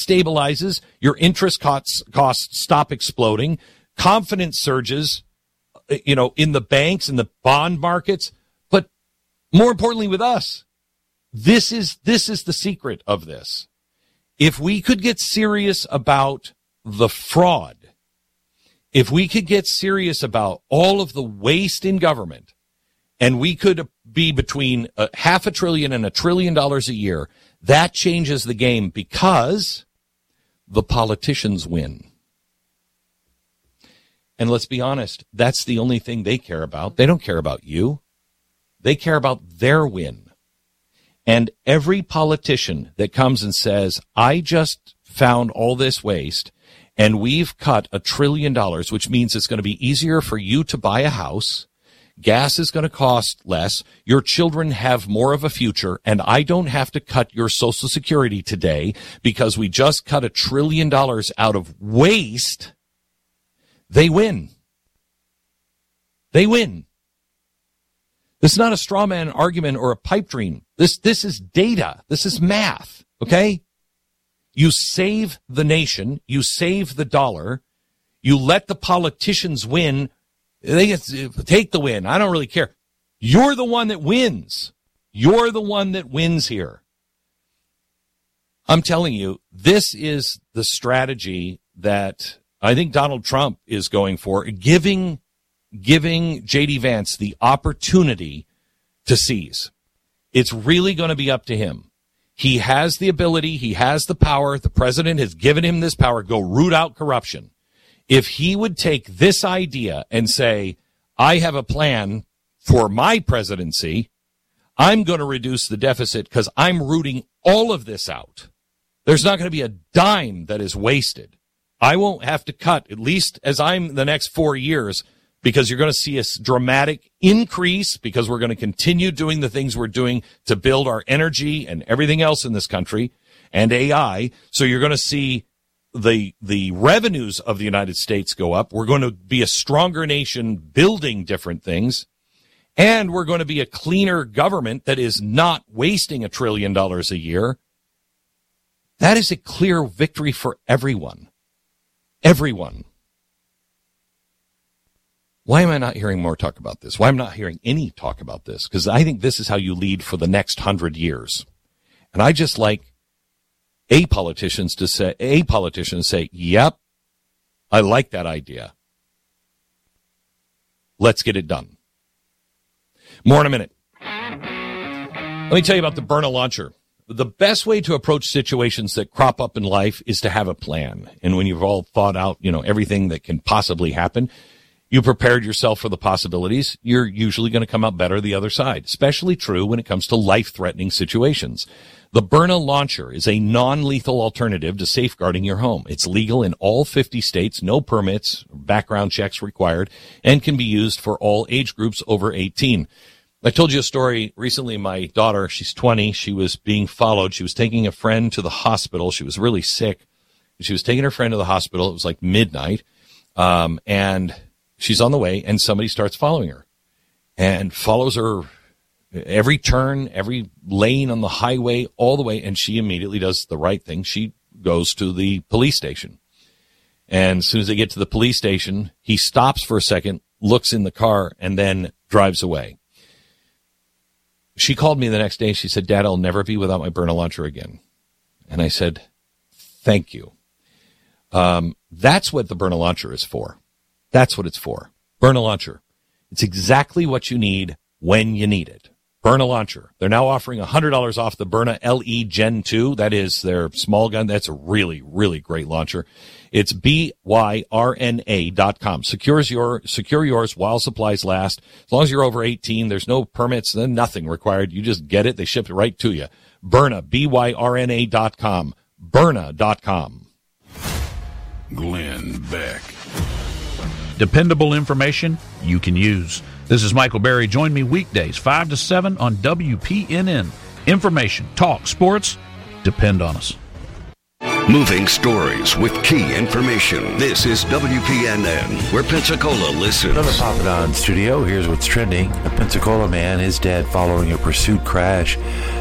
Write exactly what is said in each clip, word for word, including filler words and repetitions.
stabilizes, your interest costs, costs stop exploding, confidence surges, you know, in the banks and the bond markets, but more importantly with us, this is this is the secret of this. If we could get serious about the fraud, if we could get serious about all of the waste in government, and we could be between a half a trillion and a trillion dollars a year, that changes the game because the politicians win. And let's be honest, that's the only thing they care about. They don't care about you. They care about their win. And every politician that comes and says, I just found all this waste and we've cut a trillion dollars, which means it's going to be easier for you to buy a house. Gas is going to cost less. Your children have more of a future, and I don't have to cut your Social Security today because we just cut a trillion dollars out of waste. They win. They win. This is not a straw man argument or a pipe dream. This, this is data. This is math, okay? You save the nation. You save the dollar. You let the politicians win. They get to take the win. I don't really care. You're the one that wins. You're the one that wins here. I'm telling you, this is the strategy that I think Donald Trump is going for, giving giving J D Vance the opportunity to seize. It's really going to be up to him. He has the ability. He has the power. The president has given him this power. Go root out corruption. If he would take this idea and say, I have a plan for my presidency, I'm going to reduce the deficit because I'm rooting all of this out. There's not going to be a dime that is wasted. I won't have to cut, at least as I'm the next four years, because you're going to see a dramatic increase because we're going to continue doing the things we're doing to build our energy and everything else in this country and A I. So you're going to see the the revenues of the United States go up. We're going to be a stronger nation building different things. And we're going to be a cleaner government that is not wasting a trillion dollars a year. That is a clear victory for everyone. Everyone. Why am I not hearing more talk about this? Why am I not hearing any talk about this? Because I think this is how you lead for the next hundred years. And I just like a politicians to say, a politician say, yep, I like that idea. Let's get it done. More in a minute. Let me tell you about the Byrna launcher. The best way to approach situations that crop up in life is to have a plan. And when you've all thought out, you know, everything that can possibly happen, you prepared yourself for the possibilities, you're usually going to come out better the other side. Especially true when it comes to life-threatening situations. The Byrna launcher is a non-lethal alternative to safeguarding your home. It's legal in all fifty states, no permits, background checks required, and can be used for all age groups over eighteen. I told you a story recently. My daughter, she's twenty, she was being followed. She was taking a friend to the hospital. She was really sick. She was taking her friend to the hospital. It was like midnight. Um, and she's on the way, and somebody starts following her and follows her every turn, every lane on the highway, all the way, and she immediately does the right thing. She goes to the police station. And as soon as they get to the police station, he stops for a second, looks in the car, and then drives away. She called me the next day. She said, Dad, I'll never be without my Byrna launcher again. And I said, thank you. Um, that's what the Byrna launcher is for. That's what it's for. Byrna launcher. It's exactly what you need when you need it. Byrna launcher. They're now offering one hundred dollars off the Byrna L E Gen two. That is their small gun. That's a really, really great launcher. It's B Y R N A dot com. Secures your, secure yours while supplies last. As long as you're over eighteen, there's no permits, then nothing required. You just get it. They ship it right to you. Byrna, B Y R N A dot com. Byrna dot com. Glenn Beck. Dependable information you can use. This is Michael Berry. Join me weekdays, five to seven on W P N N. Information, talk, sports, depend on us. Moving stories with key information. This is W P N N, where Pensacola listens. Another Papa Don studio. Here's what's trending. A Pensacola man is dead following a pursuit crash.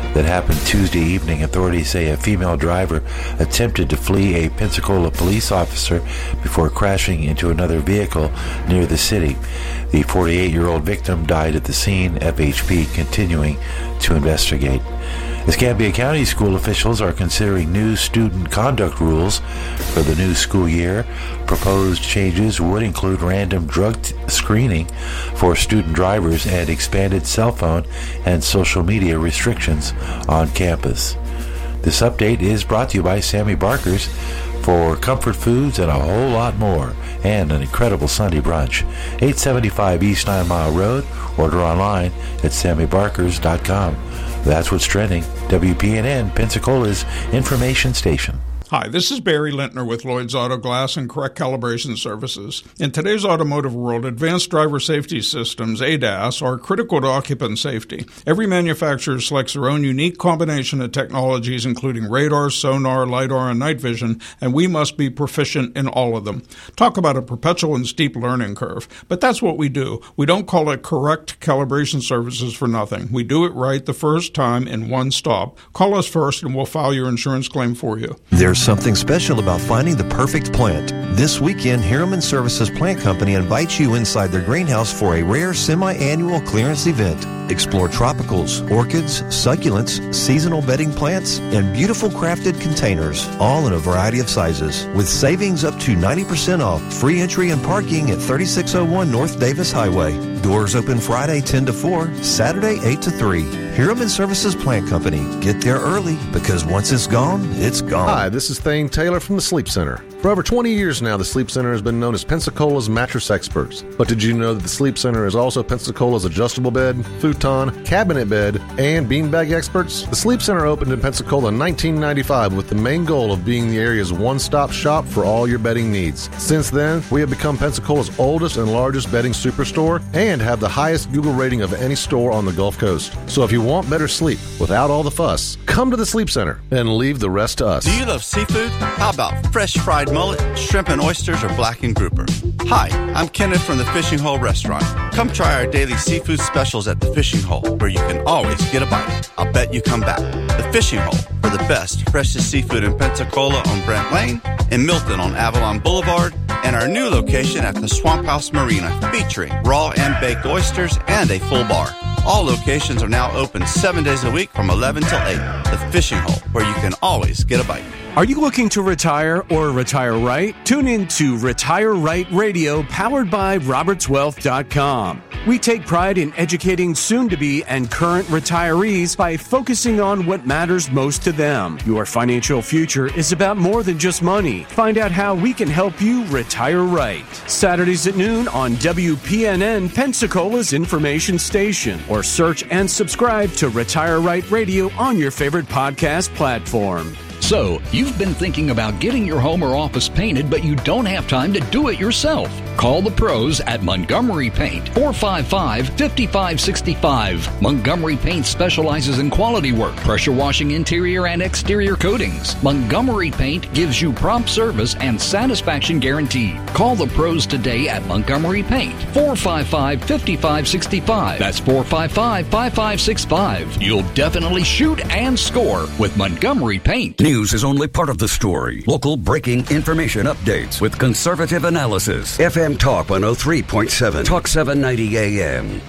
that happened Tuesday evening. Authorities say a female driver attempted to flee a Pensacola police officer before crashing into another vehicle near the city. The forty-eight-year-old victim died at the scene, F H P continuing to investigate. Escambia County school officials are considering new student conduct rules for the new school year. Proposed changes would include random drug t- screening for student drivers and expanded cell phone and social media restrictions on campus. This update is brought to you by Sammy Barker's for comfort foods and a whole lot more, and an incredible Sunday brunch. eight seventy-five East Nine Mile Road. Order online at sammy barkers dot com. That's what's trending. W P N N, Pensacola's information station. Hi, this is Barry Lintner with Lloyd's Auto Glass and Correct Calibration Services. In today's automotive world, advanced driver safety systems, A D A S, are critical to occupant safety. Every manufacturer selects their own unique combination of technologies, including radar, sonar, LiDAR, and night vision, and we must be proficient in all of them. Talk about a perpetual and steep learning curve. But that's what we do. We don't call it Correct Calibration Services for nothing. We do it right the first time in one stop. Call us first and we'll file your insurance claim for you. There's something special about finding the perfect plant. This weekend, Harriman Services Plant Company invites you inside their greenhouse for a rare semi-annual clearance event. Explore tropicals, orchids, succulents, seasonal bedding plants, and beautiful crafted containers, all in a variety of sizes. With savings up to ninety percent off, free entry and parking at thirty-six oh one North Davis Highway. Doors open Friday ten to four, Saturday eight to three. Harriman Services Plant Company. Get there early, because once it's gone, it's gone. Hi, this is Thane Taylor from the Sleep Center. For over twenty years now, the Sleep Center has been known as Pensacola's mattress experts. But did you know that the Sleep Center is also Pensacola's adjustable bed, futon, cabinet bed, and beanbag experts? The Sleep Center opened in Pensacola in nineteen ninety-five with the main goal of being the area's one-stop shop for all your bedding needs. Since then, we have become Pensacola's oldest and largest bedding superstore and have the highest Google rating of any store on the Gulf Coast. So if you want better sleep without all the fuss, come to the Sleep Center and leave the rest to us. Do you love seafood? How about fresh fried mullet, shrimp and oysters, or blackened grouper? Hi, I'm Kenneth from the Fishing Hole Restaurant. Come try our daily seafood specials at the Fishing Hole, where you can always get a bite. I'll bet you come back. The Fishing Hole, for the best, freshest seafood in Pensacola on Brent Lane, in Milton on Avalon Boulevard, and our new location at the Swamp House Marina, featuring raw and baked oysters and a full bar. All locations are now open seven days a week from eleven till eight. The Fishing Hole, where you can always get a bite. Are you looking to retire or retire right? Tune in to Retire Right Radio, powered by Roberts Wealth dot com. We take pride in educating soon-to-be and current retirees by focusing on what matters most to them. Your financial future is about more than just money. Find out how we can help you retire right. Saturdays at noon on W P N N, Pensacola's information station, or search and subscribe to Retire Right Radio on your favorite podcast platform. So, you've been thinking about getting your home or office painted, but you don't have time to do it yourself. Call the pros at Montgomery Paint, four five five, five five six five. Montgomery Paint specializes in quality work, pressure washing interior and exterior coatings. Montgomery Paint gives you prompt service and satisfaction guaranteed. Call the pros today at Montgomery Paint, four five five, five five six five. That's four five five, five five six five. You'll definitely shoot and score with Montgomery Paint. News is only part of the story. Local breaking information updates with conservative analysis. F M Talk one oh three point seven. Talk seven ninety A M.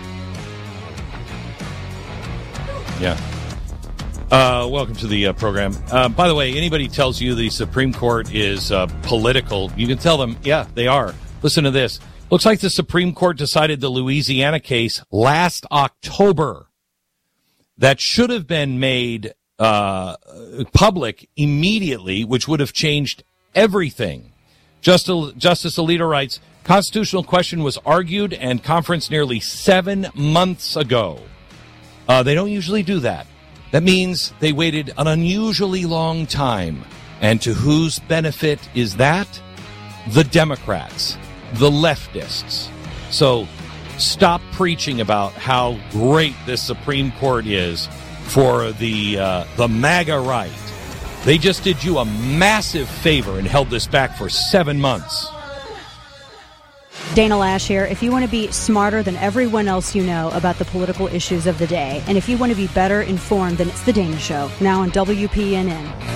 Yeah. Uh, welcome to the uh, program. Uh, by the way, anybody tells you the Supreme Court is uh, political, you can tell them, yeah, they are. Listen to this. Looks like the Supreme Court decided the Louisiana case last October that should have been made uh, public immediately, which would have changed everything. Justice, Justice Alito writes, constitutional question was argued and conferenced nearly seven months ago. Uh, they don't usually do that. That means they waited an unusually long time. And to whose benefit is that? The Democrats, the leftists. So stop preaching about how great this Supreme Court is for the uh, the MAGA right. They just did you a massive favor and held this back for seven months. Dana Lash here. If you want to be smarter than everyone else you know about the political issues of the day, and if you want to be better informed, then it's The Dana Show, now on W P N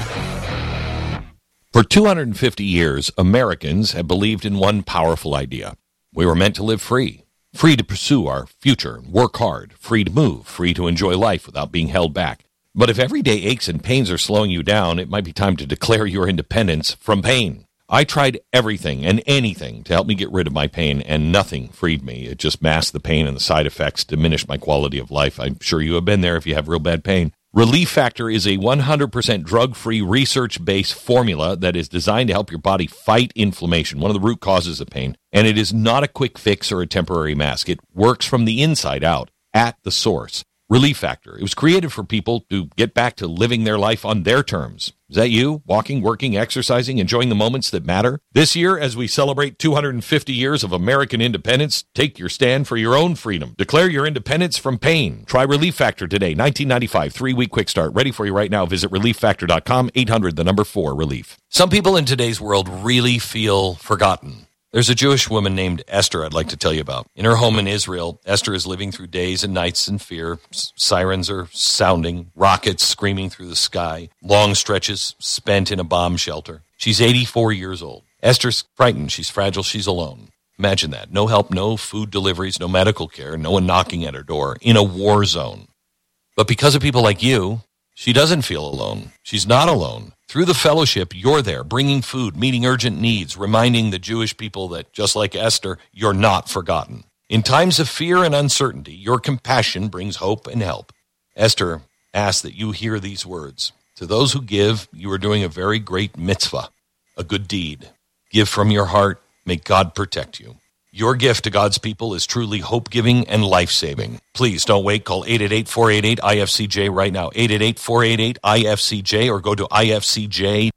N. For two hundred fifty years, Americans have believed in one powerful idea. We were meant to live free. Free to pursue our future, work hard, free to move, free to enjoy life without being held back. But if everyday aches and pains are slowing you down, it might be time to declare your independence from pain. I tried everything and anything to help me get rid of my pain, and nothing freed me. It just masked the pain and the side effects, diminished my quality of life. I'm sure you have been there if you have real bad pain. Relief Factor is a one hundred percent drug-free, research-based formula that is designed to help your body fight inflammation, one of the root causes of pain. And it is not a quick fix or a temporary mask. It works from the inside out, at the source. Relief Factor. It was created for people to get back to living their life on their terms. Is that you? Walking, working, exercising, enjoying the moments that matter? This year, as we celebrate two hundred fifty years of American independence, take your stand for your own freedom. Declare your independence from pain. Try Relief Factor today. nineteen ninety-five, three-week quick start. Ready for you right now. Visit relief factor dot com, eight hundred, the number four, relief. Some people in today's world really feel forgotten. There's a Jewish woman named Esther I'd like to tell you about. In her home in Israel, Esther is living through days and nights in fear. S- sirens are sounding, rockets screaming through the sky, long stretches spent in a bomb shelter. She's eighty-four years old. Esther's frightened. She's fragile. She's alone. Imagine that. No help, no food deliveries, no medical care, no one knocking at her door in a war zone. But because of people like you, she doesn't feel alone. She's not alone. Through the fellowship, you're there, bringing food, meeting urgent needs, reminding the Jewish people that, just like Esther, you're not forgotten. In times of fear and uncertainty, your compassion brings hope and help. Esther asks that you hear these words. To those who give, you are doing a very great mitzvah, a good deed. Give from your heart. May God protect you. Your gift to God's people is truly hope-giving and life-saving. Please don't wait. Call eight eight eight, four eight eight, I F C J right now. eight eight eight, four eight eight, I F C J or go to I F C J.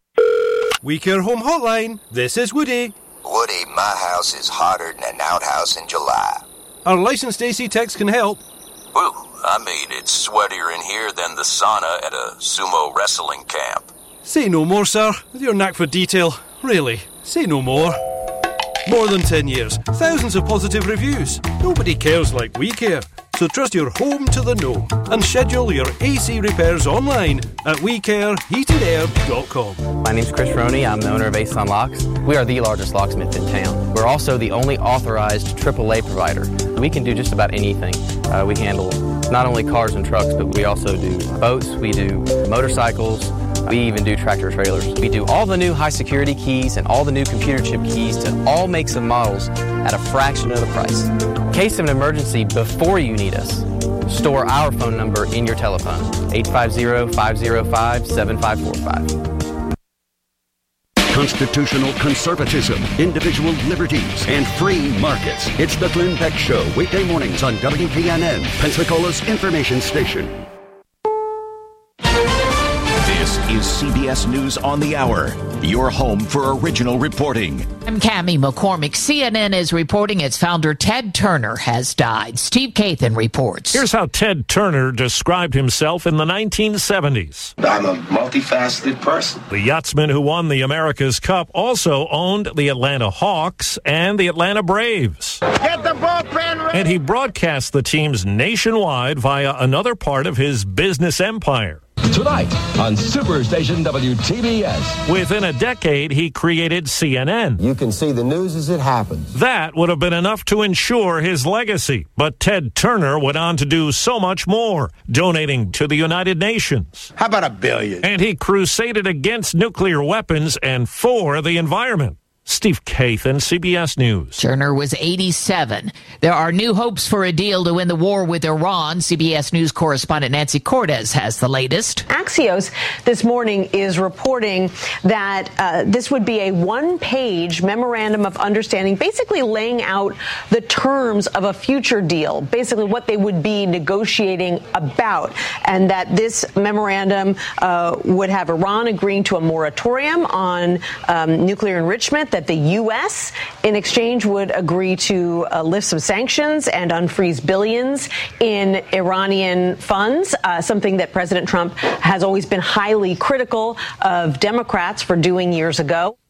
We Care Home Hotline. This is Woody. Woody, my house is hotter than an outhouse in July. Our licensed A C techs can help. Woo, I mean, it's sweatier in here than the sauna at a sumo wrestling camp. Say no more, sir. With your knack for detail. Really, say no more. More than ten years, thousands of positive reviews. Nobody cares like we care. So trust your home to the know and schedule your A C repairs online at we care heated air dot com. My name's Chris Roney. I'm the owner of Ace On Locks. We are the largest locksmith in town. We're also the only authorized triple A provider. We can do just about anything. Uh, we handle not only cars and trucks, but we also do boats, we do motorcycles, we even do tractor trailers. We do all the new high security keys and all the new computer chip keys to all makes and models at a fraction of the price. In case of an emergency before you need us, store our phone number in your telephone, eight five zero, five zero five, seven five four five. Constitutional conservatism, individual liberties, and free markets. It's the Glenn Beck Show, weekday mornings on W P N N, Pensacola's information station. This is C B S News on the Hour, your home for original reporting. I'm Cammie McCormick. C N N is reporting its founder, Ted Turner, has died. Steve Kathan reports. Here's how Ted Turner described himself in the nineteen seventies. I'm a multifaceted person. The yachtsman who won the America's Cup also owned the Atlanta Hawks and the Atlanta Braves. Get the bullpen ready. And he broadcast the teams nationwide via another part of his business empire. Tonight on Superstation W T B S. Within a decade, he created C N N. You can see the news as it happens. That would have been enough to ensure his legacy. But Ted Turner went on to do so much more, donating to the United Nations. How about a billion? And he crusaded against nuclear weapons and for the environment. Steve Kathan, C B S News. Turner was eighty-seven. There are new hopes for a deal to win the war with Iran. C B S News correspondent Nancy Cortez has the latest. Axios this morning is reporting that uh, this would be a one-page memorandum of understanding, basically laying out the terms of a future deal, basically what they would be negotiating about, and that this memorandum uh, would have Iran agreeing to a moratorium on um, nuclear enrichment, that the U S in exchange would agree to uh, lift some sanctions and unfreeze billions in Iranian funds, uh, something that President Trump has always been highly critical of Democrats for doing years ago.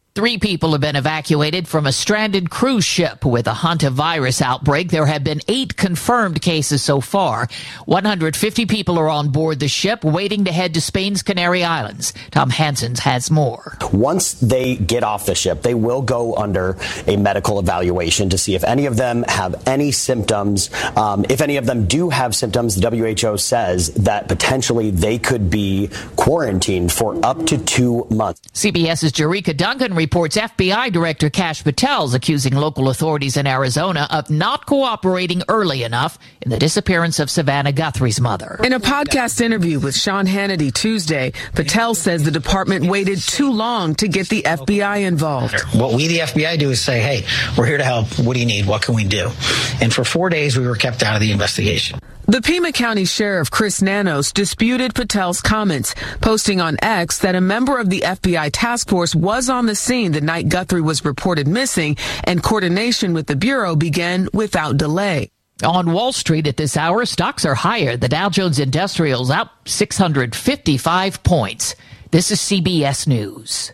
Three people have been evacuated from a stranded cruise ship with a hantavirus outbreak. There have been eight confirmed cases so far. one hundred fifty people are on board the ship waiting to head to Spain's Canary Islands. Tom Hansen has more. Once they get off the ship, they will go under a medical evaluation to see if any of them have any symptoms. Um, if any of them do have symptoms, the W H O says that potentially they could be quarantined for up to two months. CBS's Jerika Duncan reports F B I Director Kash Patel's accusing local authorities in Arizona of not cooperating early enough in the disappearance of Savannah Guthrie's mother. In a podcast interview with Sean Hannity Tuesday, Patel says the department waited too long to get the F B I involved. What we, the F B I, do is say, hey, we're here to help. What do you need? What can we do? And for four days, we were kept out of the investigation. The Pima County Sheriff Chris Nanos disputed Patel's comments, posting on X that a member of the F B I task force was on the scene the night Guthrie was reported missing, and coordination with the Bureau began without delay. On Wall Street at this hour, stocks are higher. The Dow Jones Industrial's up six hundred fifty-five points. This is C B S News.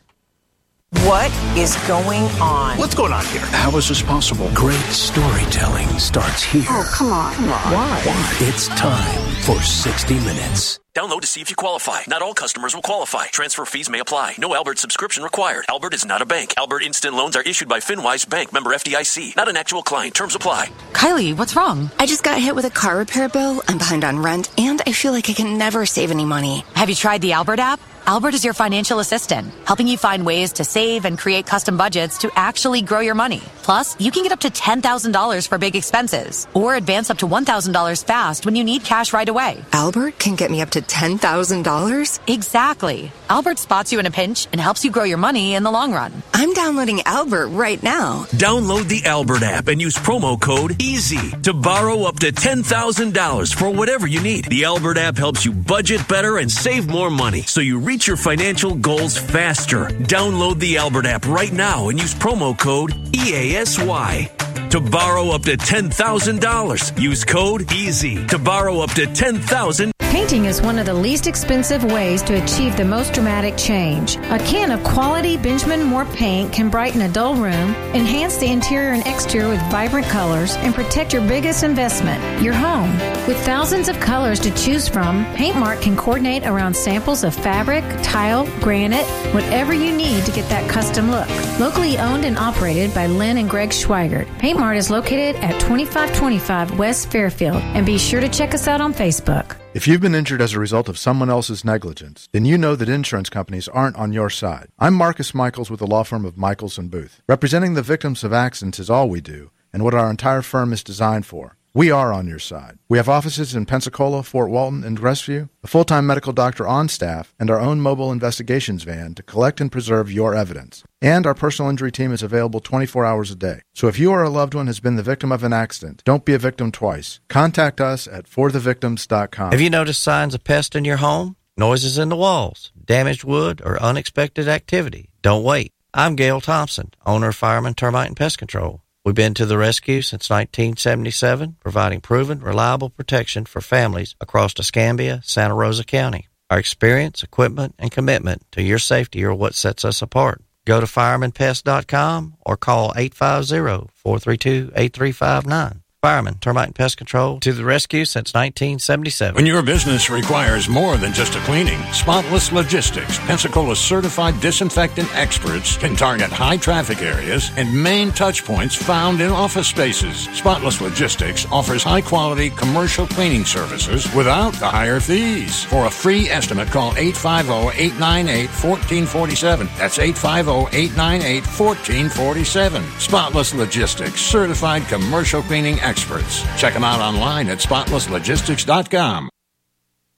What is going on? What's going on here? How is this possible? Great storytelling starts here. Oh, come on. Come on. Why? Why? It's time for sixty minutes. Download to see if you qualify. Not all customers will qualify. Transfer fees may apply. No Albert subscription required. Albert is not a bank. Albert Instant Loans are issued by FinWise Bank, member F D I C. Not an actual client. Terms apply. Kylie, what's wrong? I just got hit with a car repair bill. I'm behind on rent, and I feel like I can never save any money. Have you tried the Albert app? Albert is your financial assistant, helping you find ways to save and create custom budgets to actually grow your money. Plus, you can get up to ten thousand dollars for big expenses, or advance up to one thousand dollars fast when you need cash right away. Albert can get me up to ten thousand dollars? Exactly. Albert spots you in a pinch and helps you grow your money in the long run. I'm downloading Albert right now. Download the Albert app and use promo code EASY to borrow up to ten thousand dollars for whatever you need. The Albert app helps you budget better and save more money, so you reach your financial goals faster. Download the Albert app right now and use promo code E A S Y to borrow up to ten thousand dollars. Use code EASY to borrow up to ten thousand dollars. Painting is one of the least expensive ways to achieve the most dramatic change. A can of quality Benjamin Moore paint can brighten a dull room, enhance the interior and exterior with vibrant colors, and protect your biggest investment, your home. With thousands of colors to choose from, Paintmark can coordinate around samples of fabric, tile, granite, whatever you need to get that custom look. Locally owned and operated by Lynn and Greg Schweigert, Paintmark is located at twenty-five twenty-five West Fairfield, and be sure to check us out on Facebook. If you've been injured as a result of someone else's negligence, then you know that insurance companies aren't on your side. I'm Marcus Michaels with the law firm of Michaels and Booth. Representing the victims of accidents is all we do, and what our entire firm is designed for. We are on your side. We have offices in Pensacola, Fort Walton, and Crestview, a full-time medical doctor on staff, and our own mobile investigations van to collect and preserve your evidence. And our personal injury team is available twenty-four hours a day. So if you or a loved one has been the victim of an accident, don't be a victim twice. Contact us at for the victims dot com. Have you noticed signs of pest in your home? Noises in the walls, damaged wood, or unexpected activity? Don't wait. I'm Gail Thompson, owner of Fireman Termite and Pest Control. We've been to the rescue since nineteen seventy-seven, providing proven, reliable protection for families across Escambia, Santa Rosa County. Our experience, equipment, and commitment to your safety are what sets us apart. Go to fireman pest dot com or call eight five zero, four three two, eight three five nine. Fireman, Termite and Pest Control, to the rescue since nineteen seventy-seven. When your business requires more than just a cleaning, Spotless Logistics, Pensacola's certified disinfectant experts, can target high traffic areas and main touch points found in office spaces. Spotless Logistics offers high-quality commercial cleaning services without the higher fees. For a free estimate, call eight five zero, eight nine eight, one four four seven. That's eight five zero, eight nine eight, one four four seven. Spotless Logistics, certified commercial cleaning experts. Experts. Check them out online at spotless logistics dot com.